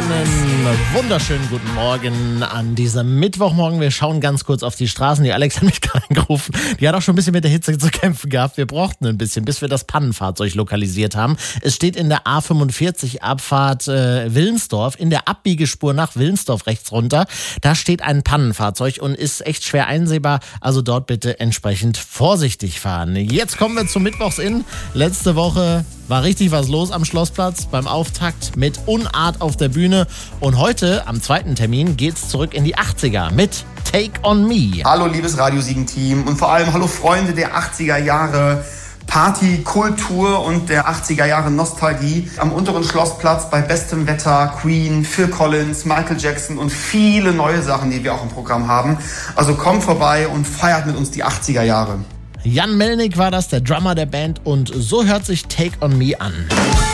Wunderschönen guten Morgen an diesem Mittwochmorgen. Wir schauen ganz kurz auf die Straßen. Die Alex hat mich gerade angerufen. Die hat auch schon ein bisschen mit der Hitze zu kämpfen gehabt. Wir brauchten ein bisschen, bis wir das Pannenfahrzeug lokalisiert haben. Es steht in der A45 Abfahrt Willensdorf, in der Abbiegespur nach Willensdorf rechts runter. Da steht ein Pannenfahrzeug und ist echt schwer einsehbar. Also dort bitte entsprechend vorsichtig fahren. Jetzt kommen wir zum Mittwochsinn. Letzte Woche war richtig was los am Schlossplatz beim Auftakt mit Unart auf der Bühne. Und heute, am zweiten Termin, geht's zurück in die 80er mit Take on Me. Hallo liebes Radio Siegen-Team und vor allem hallo Freunde der 80er Jahre. Party, Kultur und der 80er Jahre Nostalgie. Am unteren Schlossplatz bei bestem Wetter, Queen, Phil Collins, Michael Jackson und viele neue Sachen, die wir auch im Programm haben. Also kommt vorbei und feiert mit uns die 80er Jahre. Jan Melnick war das, der Drummer der Band, und so hört sich Take on Me an.